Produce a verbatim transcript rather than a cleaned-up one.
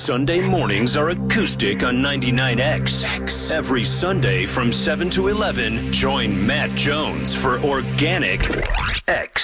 Sunday mornings are acoustic on ninety-nine X. Every Sunday from seven to eleven, join Matt Jones for Organic X.